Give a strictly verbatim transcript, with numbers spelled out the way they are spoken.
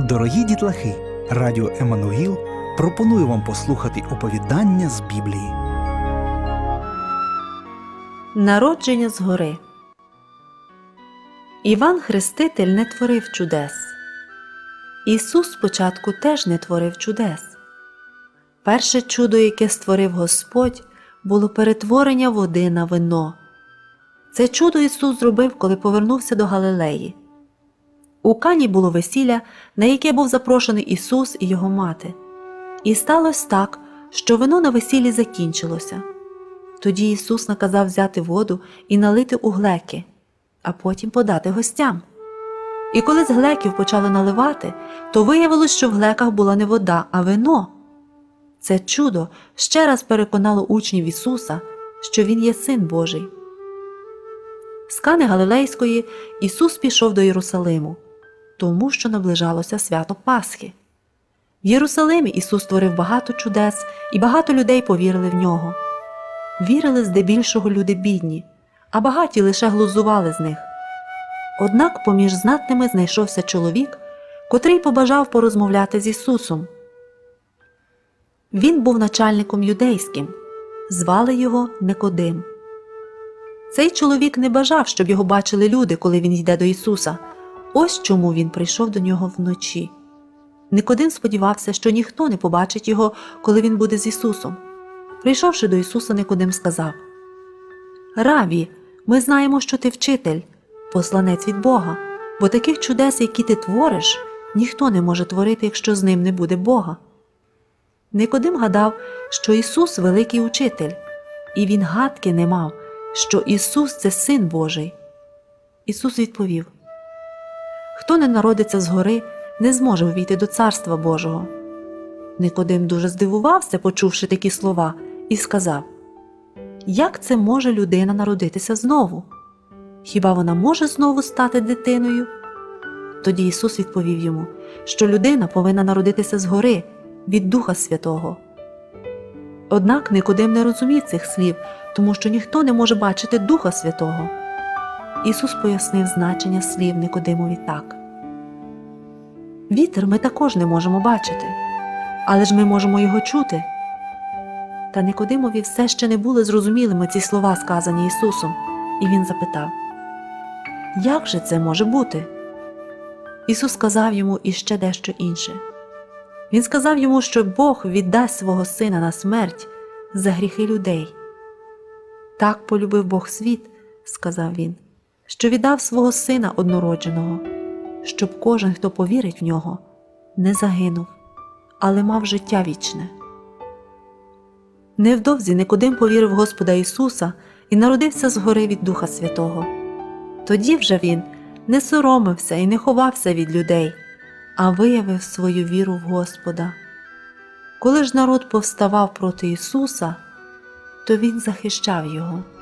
Дорогі дітлахи, Радіо Еммануїл пропонує вам послухати оповідання з Біблії. Народження згори. Іван Хреститель не творив чудес. Ісус спочатку теж не творив чудес. Перше чудо, яке створив Господь, було перетворення води на вино. Це чудо Ісус зробив, коли повернувся до Галилеї. У Кані було весілля, на яке був запрошений Ісус і його мати. І сталося так, що вино на весіллі закінчилося. Тоді Ісус наказав взяти воду і налити у глеки, а потім подати гостям. І коли з глеків почали наливати, то виявилось, що в глеках була не вода, а вино. Це чудо ще раз переконало учнів Ісуса, що Він є Син Божий. З Кани Галилейської Ісус пішов до Єрусалиму, тому що наближалося свято Пасхи. В Єрусалимі Ісус створив багато чудес, і багато людей повірили в Нього. Вірили здебільшого люди бідні, а багаті лише глузували з них. Однак поміж знатними знайшовся чоловік, котрий побажав порозмовляти з Ісусом. Він був начальником юдейським, звали його Никодим. Цей чоловік не бажав, щоб його бачили люди, коли він йде до Ісуса. Ось чому він прийшов до нього вночі. Никодим сподівався, що ніхто не побачить його, коли він буде з Ісусом. Прийшовши до Ісуса, Никодим сказав: «Раві, ми знаємо, що ти вчитель, посланець від Бога, бо таких чудес, які ти твориш, ніхто не може творити, якщо з ним не буде Бога». Никодим гадав, що Ісус – великий учитель, і він гадки не мав, що Ісус – це Син Божий. Ісус відповів: «Хто не народиться згори, не зможе увійти до Царства Божого». Никодим дуже здивувався, почувши такі слова, і сказав: «Як це може людина народитися знову? Хіба вона може знову стати дитиною?» Тоді Ісус відповів йому, що людина повинна народитися згори, від Духа Святого. Однак Никодим не розумів цих слів, тому що ніхто не може бачити Духа Святого. Ісус пояснив значення слів Никодимові так: «Вітер ми також не можемо бачити, але ж ми можемо його чути». Та Никодимові все ще не були зрозумілими ці слова, сказані Ісусом, і він запитав: «Як же це може бути?» Ісус сказав йому іще дещо інше. Він сказав йому, що Бог віддасть свого Сина на смерть за гріхи людей. «Так полюбив Бог світ, – сказав він, – що віддав свого Сина однородженого, щоб кожен, хто повірить в Нього, не загинув, але мав життя вічне». Невдовзі Никодим повірив в Господа Ісуса і народився згори від Духа Святого. Тоді вже він не соромився і не ховався від людей, а виявив свою віру в Господа. Коли ж народ повставав проти Ісуса, то Він захищав його.